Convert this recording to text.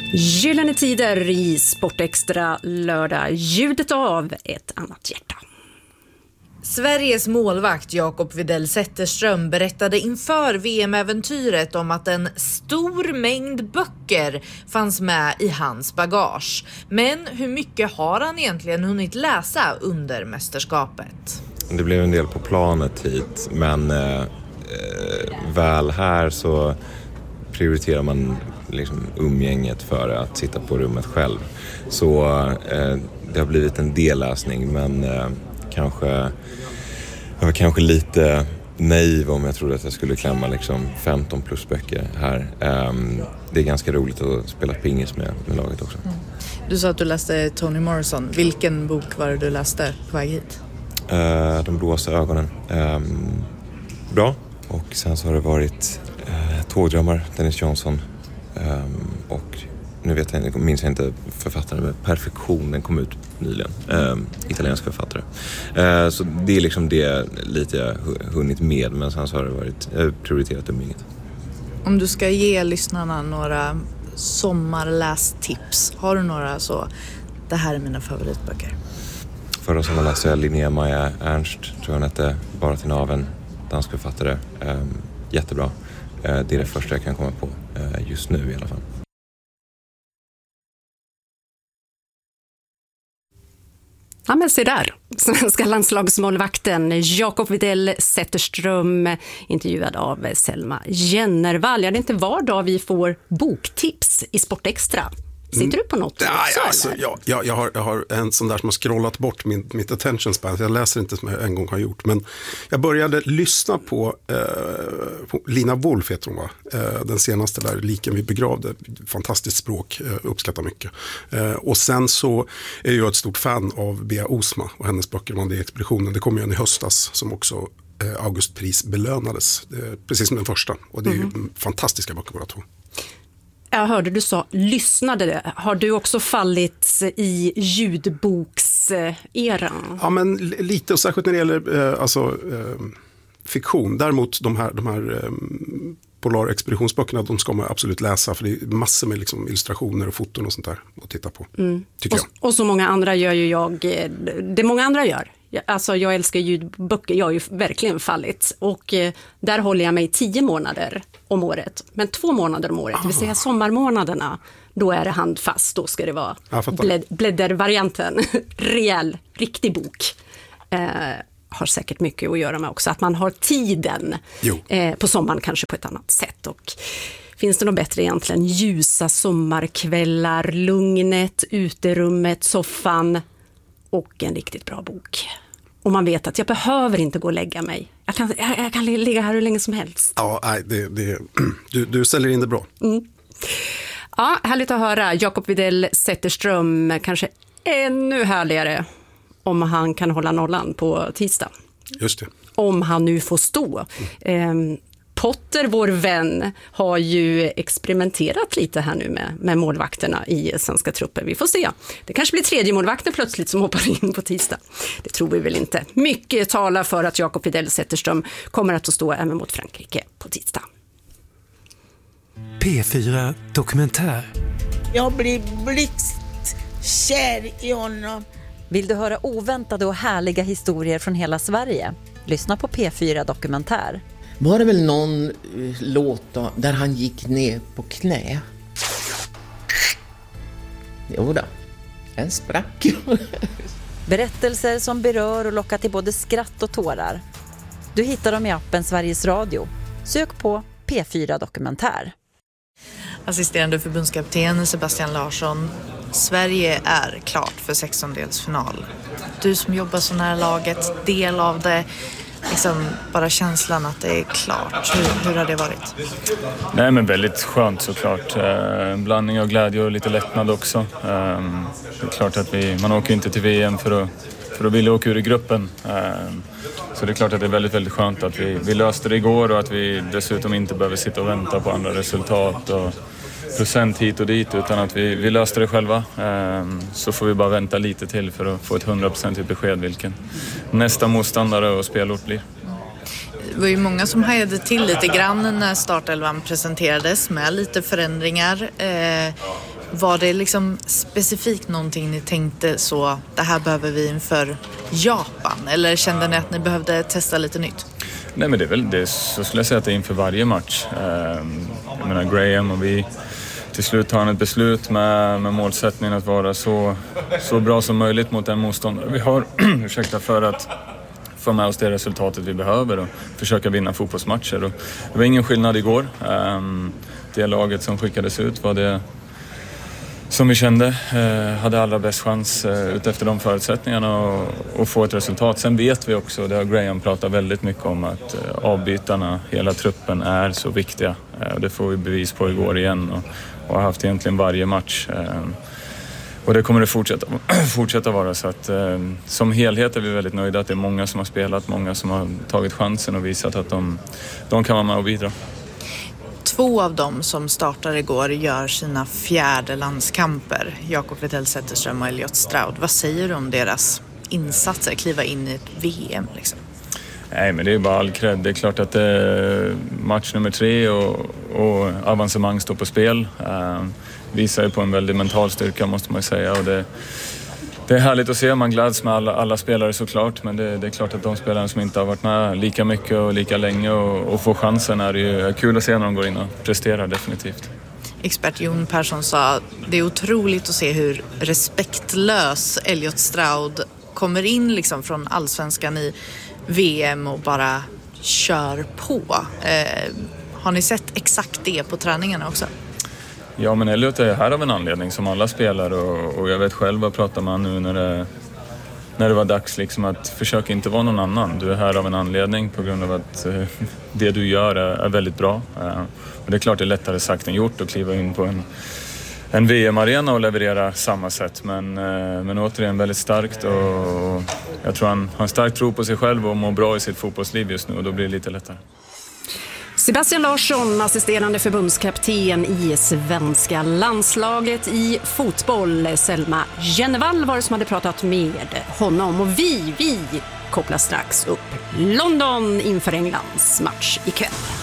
Gyllene tider i Sportextra lördag. Ljudet av ett annat hjärta. Sveriges målvakt Jakob Widell Zetterström berättade inför VM-äventyret om att en stor mängd böcker fanns med i hans bagage. Men hur mycket har han egentligen hunnit läsa under mästerskapet? Det blev en del på planet hit, men väl här så prioriterar man liksom umgänget för att sitta på rummet själv. Så det har blivit en del läsning, men jag var kanske lite naiv om jag trodde att jag skulle klämma liksom 15 plus böcker här. Det är ganska roligt att spela pingis med laget också. Mm. Du sa att du läste Toni Morrison. Vilken bok var det du läste på väg hit? De blåsa ögonen. Bra. Och sen så har det varit Tågdrömmar, Dennis Johnson. Och nu minns jag inte författaren, med Perfektion, den kom ut nyligen, italiensk författare. Så det är liksom det lite jag hunnit med, men sen så har det varit prioriterat umgänget. Om du ska ge lyssnarna några sommarlästips, har du några så, det här är mina favoritböcker? Förra sommaren läste jag Linnea Maja Ernst, tror jag hette, Bara till naven, dansk författare. Jättebra. Det är det första jag kan komma på just nu i alla fall. Ja, men se där. Svenska landslagsmålvakten Jakob Widell Zetterström, intervjuad av Selma Jennervall. Ja, det är inte var dag vi får boktips i Sportextra. Sitter du på något? Jag har en sån där som har scrollat bort mitt attention span. Jag läser inte som jag en gång har gjort. Men jag började lyssna på Lina Wolf, heter hon, va? Den senaste där, Liken vi begravde. Fantastiskt språk, uppskattar mycket. Och sen så är jag ett stort fan av Bea Osma och hennes böcker om det expeditionen. Det kom ju en i höstas som också Augustpris belönades. Precis som den första. Och det är ju fantastiska böcker båda två. Jag hörde du sa lyssnade. Har du också fallit i ljudbokseran? Ja, men lite, och särskilt när det gäller fiktion. Däremot de här Polarexpeditionsböckerna, de ska man absolut läsa, för det är massor med liksom illustrationer och foton och sånt där att titta på, tycker jag. Och så många andra gör ju det många andra gör. Alltså jag älskar ljudböcker, jag har ju verkligen fallit. Och där håller jag mig 10 månader om året. Men 2 månader om året, det vill säga sommarmånaderna, då är det handfast. Då ska det vara bläddervarianten. Rejäl, riktig bok. Har säkert mycket att göra med också. Att man har tiden på sommaren kanske på ett annat sätt. Och finns det något bättre egentligen? Ljusa sommarkvällar, lugnet, uterummet, soffan och en riktigt bra bok. Och man vet att jag behöver inte gå och lägga mig. Jag kan ligga här hur länge som helst. Ja, du säljer in det bra. Ja, härligt att höra. Jakob Widell Zetterström, kanske ännu härligare om han kan hålla nollan på tisdag. Just det. Om han nu får stå. Potter, vår vän, har ju experimenterat lite här nu med målvakterna i svenska truppen. Vi får se. Det kanske blir 3:e målvakten plötsligt som hoppar in på tisdag. Det tror vi väl inte. Mycket talar för att Jakob Widell Zetterström kommer att stå även mot Frankrike på tisdag. P4 Dokumentär. Jag blir blixtkär i honom. Vill du höra oväntade och härliga historier från hela Sverige? Lyssna på P4 Dokumentär. Var det väl någon låt då, där han gick ner på knä? Jo då, en sprack. Berättelser som berör och lockar till både skratt och tårar. Du hittar dem i appen Sveriges Radio. Sök på P4 Dokumentär. Assisterande förbundskapten Sebastian Larsson. Sverige är klart för 16-delsfinal. Du som jobbar så nära laget, del av det, liksom bara känslan att det är klart. Hur har det varit? Nej, men väldigt skönt såklart. En blandning av glädje och lite lättnad också. Det är klart att man åker inte till VM för att vilja åka ur i gruppen. Så det är klart att det är väldigt, väldigt skönt att vi löste det igår och att vi dessutom inte behöver sitta och vänta på andra resultat och procent hit och dit, utan att vi löste det själva. Så får vi bara vänta lite till för att få ett 100% besked vilken nästa motståndare och spelort blir. Det var ju många som hajade till lite grann när startelvan presenterades med lite förändringar. Var det liksom specifikt någonting ni tänkte så, det här behöver vi inför Japan? Eller kände ni att ni behövde testa lite nytt? Nej, men det är väl det, så skulle jag säga att det är inför varje match. Jag menar Graham och vi till slut tar ett beslut med målsättningen att vara så bra som möjligt mot den motståndare vi har för att få med oss det resultatet vi behöver och försöka vinna fotbollsmatcher. Och det var ingen skillnad igår. Det laget som skickades ut var det som vi kände hade allra bäst chans utefter de förutsättningarna och få ett resultat. Sen vet vi också, det har Graham pratat väldigt mycket om, att avbytarna, hela truppen är så viktiga. Det får vi bevis på igår igen och har haft egentligen varje match. Och det kommer det fortsätta vara, så att som helhet är vi väldigt nöjda att det är många som har spelat, många som har tagit chansen och visat att de kan vara med och bidra. 2 av dem som startade igår gör sina 4:e landskamper. Jakob Widell Zetterström och Elliot Stroud. Vad säger du om deras insatser, kliva in i ett VM liksom? Nej, men det är bara all cred. Det är klart att match nummer 3 och avancemang står på spel. Visar ju på en väldigt mental styrka, måste man ju säga. Och det är härligt att se, man gläds med alla spelare såklart, men det är klart att de spelare som inte har varit med lika mycket och lika länge och får chansen är ju kul att se när de går in och presterar definitivt. Expert Jon Persson sa, det är otroligt att se hur respektlös Elliot Stroud kommer in liksom från allsvenskan i VM och bara kör på. Har ni sett exakt det på träningarna också? Ja, men Elliot är här av en anledning som alla spelar och jag vet själv vad pratar man nu när det var dags liksom att försöka inte vara någon annan. Du är här av en anledning på grund av att det du gör är väldigt bra. Och det är klart det är lättare sagt än gjort att kliva in på en VM-arena och leverera samma sätt. Men återigen väldigt starkt och jag tror han har en stark tro på sig själv och mår bra i sitt fotbollsliv just nu och då blir det lite lättare. Sebastian Larsson, assisterande förbundskapten i svenska landslaget i fotboll. Selma Genevall var det som hade pratat med honom. Och vi kopplar strax upp London inför Englands match ikväll.